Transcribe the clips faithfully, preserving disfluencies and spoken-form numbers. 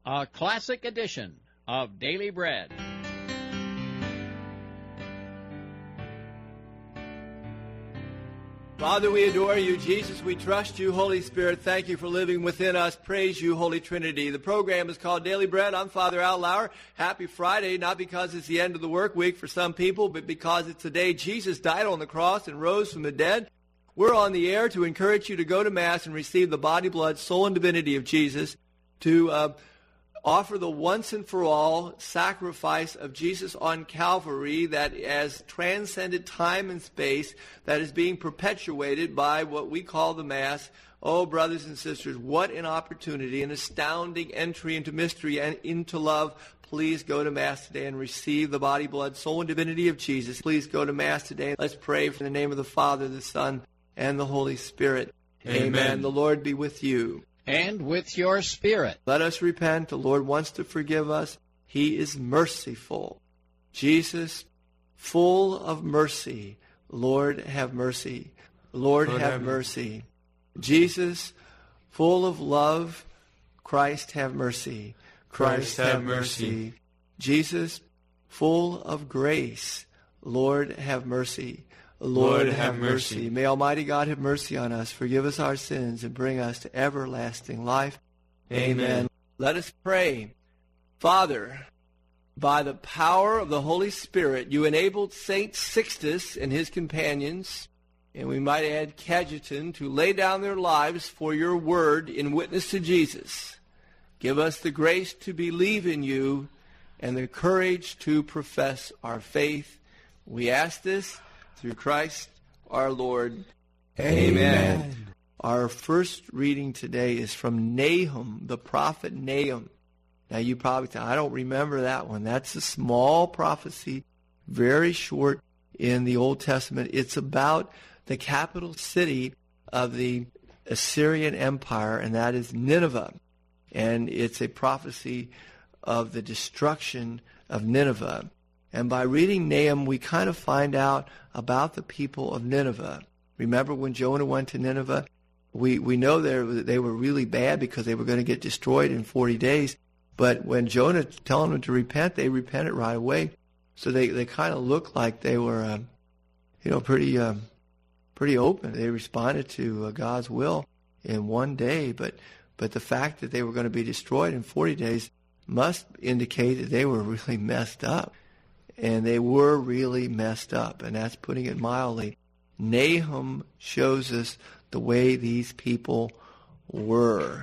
a classic edition of Daily Bread. Father, we adore you. Jesus, we trust you. Holy Spirit, thank you for living within us. Praise you, Holy Trinity. The program is called Daily Bread. I'm Father Al Lauer. Happy Friday, not because it's the end of the work week for some people, but because it's the day Jesus died on the cross and rose from the dead. We're on the air to encourage you to go to Mass and receive the body, blood, soul, and divinity of Jesus, to uh, offer the once-and-for-all sacrifice of Jesus on Calvary that has transcended time and space, that is being perpetuated by what we call the Mass. Oh, brothers and sisters, what an opportunity, an astounding entry into mystery and into love. Please go to Mass today and receive the body, blood, soul, and divinity of Jesus. Please go to Mass today. Let's pray in the name of the Father, the Son, and the Holy Spirit. Amen. Amen. The Lord be with you. And with your spirit. Let us repent. The Lord wants to forgive us. He is merciful. Jesus, full of mercy. Lord, have mercy. Lord, Lord have, have mercy. Jesus, full of love. Christ, have mercy. Christ, Christ have, have mercy. mercy. Jesus, full of grace. Lord, have mercy. Lord, Lord, have mercy. mercy. May Almighty God have mercy on us, forgive us our sins, and bring us to everlasting life. Amen. Amen. Let us pray. Father, by the power of the Holy Spirit, you enabled Saint Sixtus and his companions, and we might add Cajetan, to lay down their lives for your word in witness to Jesus. Give us the grace to believe in you and the courage to profess our faith. We ask this through Christ our Lord. Amen. Amen. Our first reading today is from Nahum, the prophet Nahum. Now you probably think, I don't remember that one. That's a small prophecy, very short in the Old Testament. It's about the capital city of the Assyrian Empire, and that is Nineveh. And it's a prophecy of the destruction of Nineveh. And by reading Nahum, we kind of find out about the people of Nineveh. Remember when Jonah went to Nineveh? We we know they were really bad because they were going to get destroyed in forty days. But when Jonah told them to repent, they repented right away. So they, they kind of looked like they were, um, you know, pretty um, pretty open. They responded to uh, God's will in one day. But but the fact that they were going to be destroyed in forty days must indicate that they were really messed up. And they were really messed up, and that's putting it mildly. Nahum shows us the way these people were.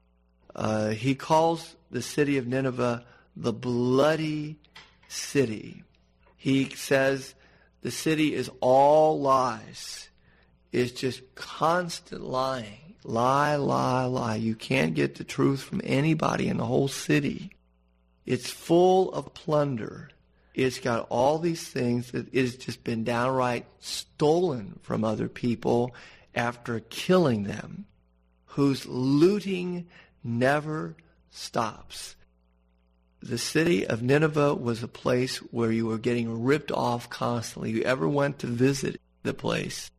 Uh, he calls the city of Nineveh the bloody city. He says the city is all lies. It's just constant lying. Lie, lie, lie. You can't get the truth from anybody in the whole city. It's full of plunder. It's got all these things that it has just been downright stolen from other people after killing them, whose looting never stops. The city of Nineveh was a place where you were getting ripped off constantly. You ever went to visit the place?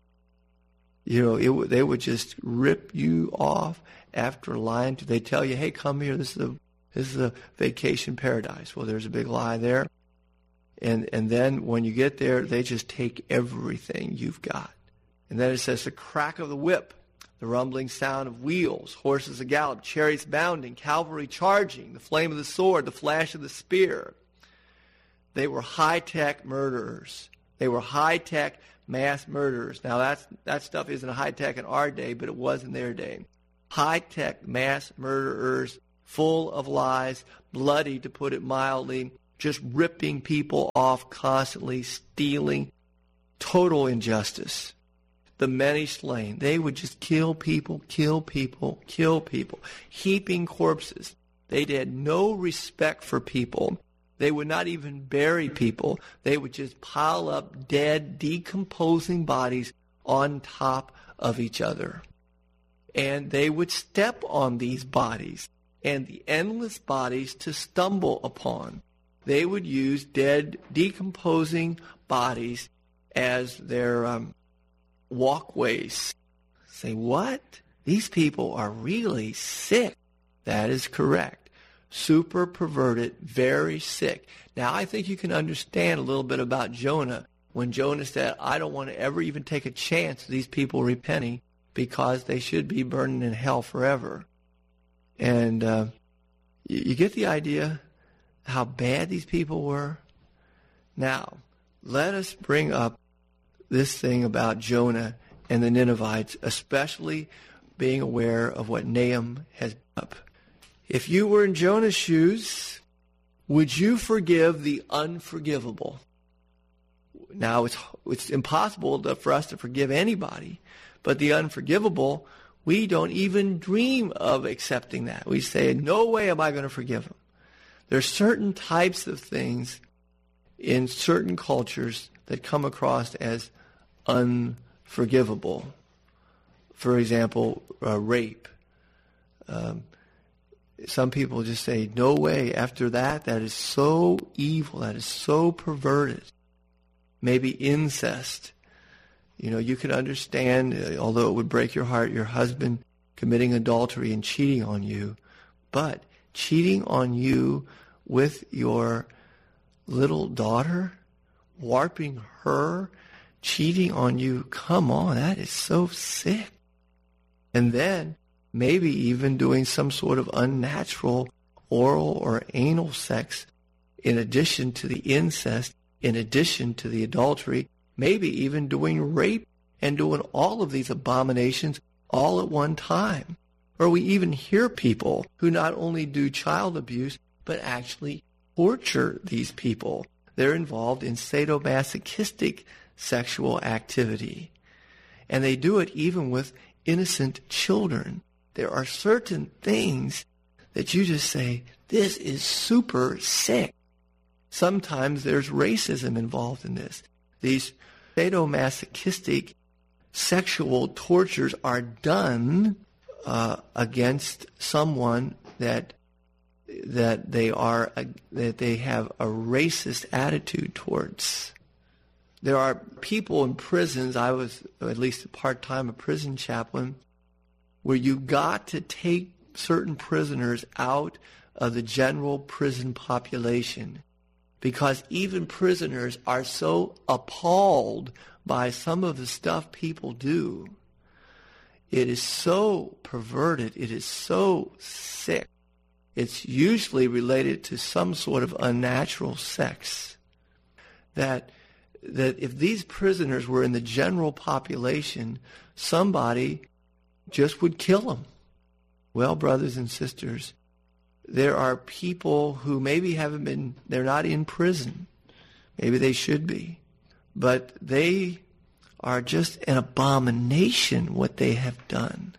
You know, it, they would just rip you off after lying to. They tell you, hey, come here, this is a, this is a vacation paradise. Well, there's a big lie there. And and then when you get there, they just take everything you've got. And then it says the crack of the whip, the rumbling sound of wheels, horses a gallop, chariots bounding, cavalry charging, the flame of the sword, the flash of the spear. They were high-tech murderers. They were high-tech mass murderers. Now, that's, that stuff isn't high-tech in our day, but it was in their day. High-tech mass murderers, full of lies, bloody, to put it mildly, just ripping people off constantly, stealing, total injustice. The many slain. They would just kill people, kill people, kill people, heaping corpses. They had no respect for people. They would not even bury people. They would just pile up dead, decomposing bodies on top of each other. And they would step on these bodies and the endless bodies to stumble upon. They would use dead, decomposing bodies as their um, walkways. Say, what? These people are really sick. That is correct. super perverted, very sick. Now, I think you can understand a little bit about Jonah when Jonah said, I don't want to ever even take a chance of these people repenting because they should be burning in hell forever. And uh, you, you get the idea how bad these people were? Now, let us bring up this thing about Jonah and the Ninevites, especially being aware of what Nahum has up. If you were in Jonah's shoes, would you forgive the unforgivable? Now, it's it's impossible to, for us to forgive anybody, but the unforgivable, we don't even dream of accepting that. We say, no way am I going to forgive them. There's certain types of things in certain cultures that come across as unforgivable. For example, uh, rape. Um, some people just say, no way. After that, that is so evil. That is so perverted. Maybe incest. You know, you can understand, uh, although it would break your heart, your husband committing adultery and cheating on you. But cheating on you with your little daughter, warping her, cheating on you, come on, that is so sick. And then maybe even doing some sort of unnatural oral or anal sex in addition to the incest, in addition to the adultery, maybe even doing rape and doing all of these abominations all at one time. Or we even hear people who not only do child abuse, but actually torture these people. They're involved in sadomasochistic sexual activity. And they do it even with innocent children. There are certain things that you just say, this is super sick. Sometimes there's racism involved in this. These sadomasochistic sexual tortures are done uh, against someone that that they are uh, that they have a racist attitude towards. There are people in prisons. I was at least a part-time a prison chaplain, where you got to take certain prisoners out of the general prison population, because even prisoners are so appalled by some of the stuff people do. It is so perverted. It is so sick. It's usually related to some sort of unnatural sex. That that if these prisoners were in the general population, somebody just would kill them. Well, brothers and sisters, there are people who maybe haven't been, they're not in prison. Maybe they should be. But they are just an abomination what they have done.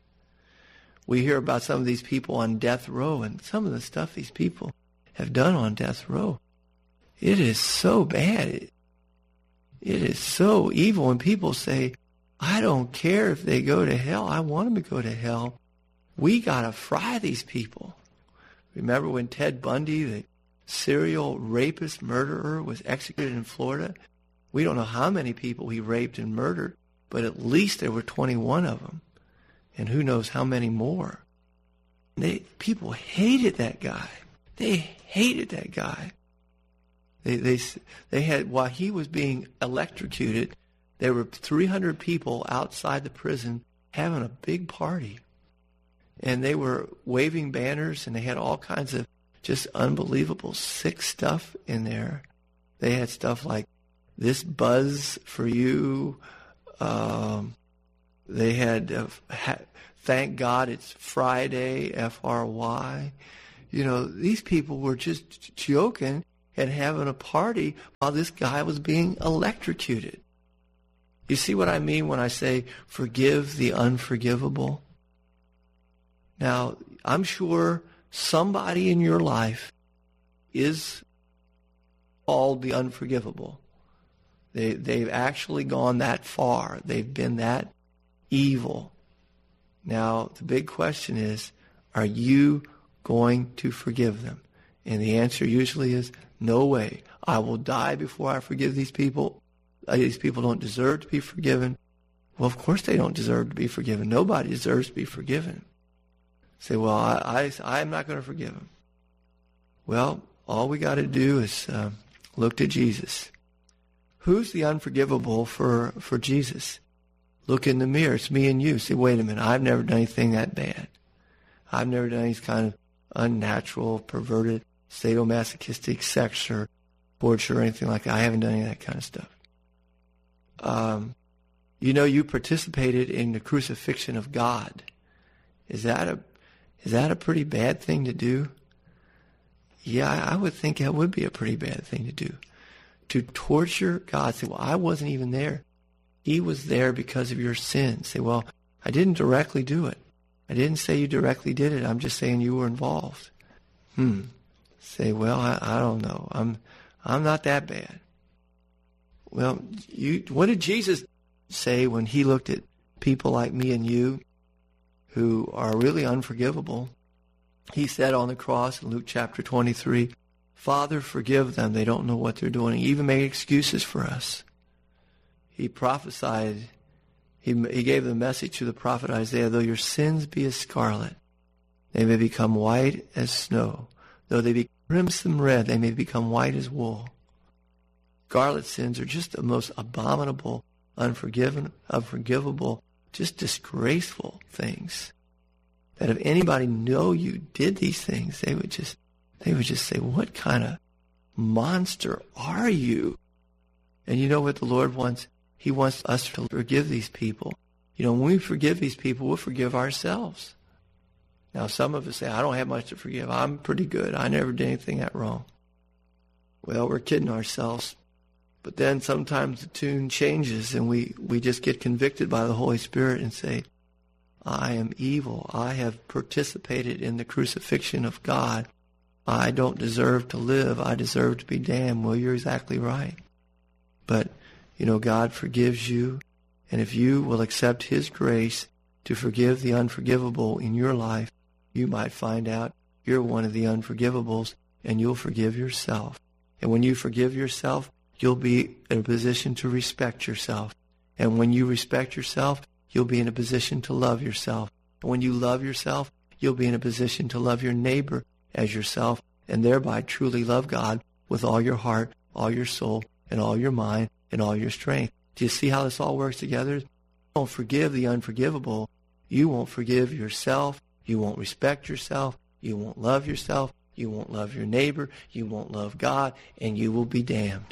We hear about some of these people on death row, and some of the stuff these people have done on death row. It is so bad. It, it is so evil. And people say, I don't care if they go to hell. I want them to go to hell. We got to fry these people. Remember when Ted Bundy, the serial rapist murderer, was executed in Florida? We don't know how many people he raped and murdered, but at least there were twenty-one of them. And who knows how many more. They, people hated that guy. They hated that guy. They, they, they had, while he was being electrocuted, there were three hundred people outside the prison having a big party. And they were waving banners, and they had all kinds of just unbelievable sick stuff in there. They had stuff like, this buzz for you. Um, they had, uh, ha- thank God it's Friday, F R Y. You know, these people were just joking and having a party while this guy was being electrocuted. You see what I mean when I say forgive the unforgivable? Now, I'm sure somebody in your life is called the unforgivable. They, they've actually gone that far. They've been that evil. Now, the big question is, are you going to forgive them? And the answer usually is, no way. I will die before I forgive these people. These people don't deserve to be forgiven. Well, of course they don't deserve to be forgiven. Nobody deserves to be forgiven. Say, well, I, I, I'm not going to forgive them. Well, all we got to do is uh, look to Jesus. Who's the unforgivable for, for Jesus? Look in the mirror. It's me and you. Say, wait a minute, I've never done anything that bad. I've never done any kind of unnatural, perverted, sadomasochistic sex or torture or anything like that. I haven't done any of that kind of stuff. Um, you know, you participated in the crucifixion of God. Is that a is that a pretty bad thing to do? Yeah, I, I would think that would be a pretty bad thing to do. To torture God. Say, well, I wasn't even there. He was there because of your sins. Say, well, I didn't directly do it. I didn't say you directly did it. I'm just saying you were involved. Hmm. Say, well, I, I don't know. I'm I'm not that bad. Well, you. What did Jesus say when he looked at people like me and you who are really unforgivable? He said on the cross in Luke chapter twenty-three, Father, forgive them. They don't know what they're doing. He even made excuses for us. He prophesied, he, he gave the message to the prophet Isaiah, though your sins be as scarlet, they may become white as snow. Though they be crimson red, they may become white as wool. Scarlet sins are just the most abominable, unforgiven, unforgivable, just disgraceful things. That if anybody know you did these things, they would just, they would just say, what kind of monster are you? And you know what the Lord wants? He wants us to forgive these people. You know, when we forgive these people, we'll forgive ourselves. Now, some of us say, I don't have much to forgive. I'm pretty good. I never did anything that wrong. Well, we're kidding ourselves. But then sometimes the tune changes and we, we just get convicted by the Holy Spirit and say, I am evil. I have participated in the crucifixion of God. I don't deserve to live. I deserve to be damned. Well, you're exactly right. But, you know, God forgives you. And if you will accept his grace to forgive the unforgivable in your life, you might find out you're one of the unforgivables and you'll forgive yourself. And when you forgive yourself, you'll be in a position to respect yourself. And when you respect yourself, you'll be in a position to love yourself. And when you love yourself, you'll be in a position to love your neighbor as yourself and thereby truly love God with all your heart, all your soul, and all your mind, and all your strength. Do you see how this all works together? You won't forgive the unforgivable. You won't forgive yourself. You won't respect yourself. You won't love yourself. You won't love your neighbor. You won't love God, and you will be damned.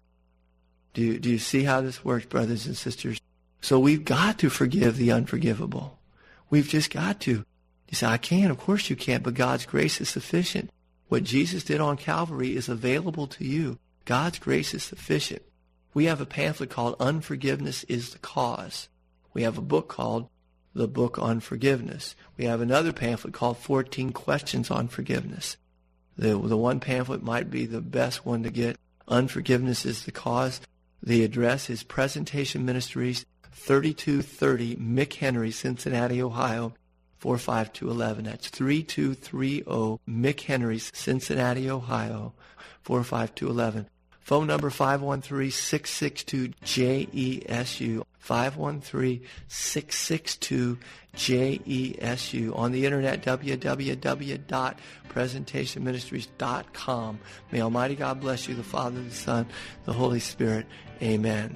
Do you, do you see how this works, brothers and sisters? So we've got to forgive the unforgivable. We've just got to. You say, I can't. Of course you can't, but God's grace is sufficient. What Jesus did on Calvary is available to you. God's grace is sufficient. We have a pamphlet called Unforgiveness is the Cause. We have a book called The Book on Forgiveness. We have another pamphlet called fourteen Questions on Forgiveness. The, the one pamphlet might be the best one to get. Unforgiveness is the Cause. The address is Presentation Ministries, thirty-two thirty McHenry, Cincinnati, Ohio, four five two one one. That's three two three zero McHenry, Cincinnati, Ohio, four five two one one. Phone number five one three, six six two, J E S U, five one three, six six two, J E S U. On the internet, w w w dot presentation ministries dot com. May Almighty God bless you, the Father, the Son, the Holy Spirit. Amen.